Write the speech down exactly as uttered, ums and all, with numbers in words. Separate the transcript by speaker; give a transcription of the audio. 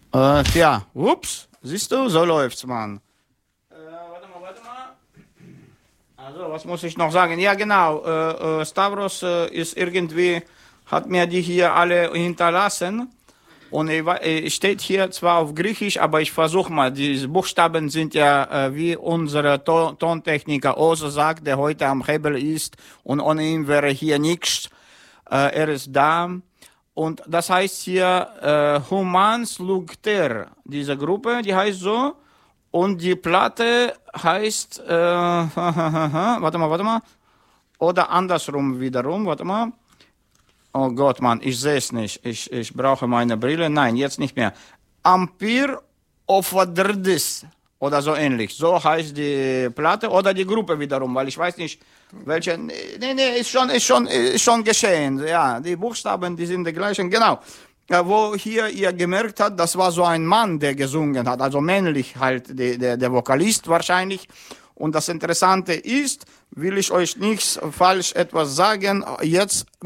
Speaker 1: Äh, ja, ups, siehst du, so läuft's, Mann. Äh, warte mal, warte mal. Also, was muss ich noch sagen? Ja, genau, äh, äh, Stavros äh, ist irgendwie, hat mir die hier alle hinterlassen. Und es steht hier zwar auf Griechisch, aber ich versuche mal, diese Buchstaben sind ja, äh, wie unser to Tontechniker Ose sagt, der heute am Hebel ist und ohne ihn wäre hier nichts. Äh, er ist da. Und das heißt hier äh, Humans Lugter, diese Gruppe, die heißt so. Und die Platte heißt, äh, warte mal, warte mal, oder andersrum wiederum, warte mal. Oh Gott, Mann, ich sehe es nicht. Ich, ich brauche meine Brille. Nein, jetzt nicht mehr. Ampir Ofadrdis oder so ähnlich. So heißt die Platte oder die Gruppe wiederum, weil ich weiß nicht, welche. Nee, nee, ist schon, ist schon, ist schon geschehen. Ja, die Buchstaben, die sind die gleichen. Genau. Ja, wo hier ihr gemerkt habt, das war so ein Mann, der gesungen hat, also männlich halt, der, der, der Vokalist wahrscheinlich. Und das Interessante ist, will ich euch nicht falsch etwas sagen, jetzt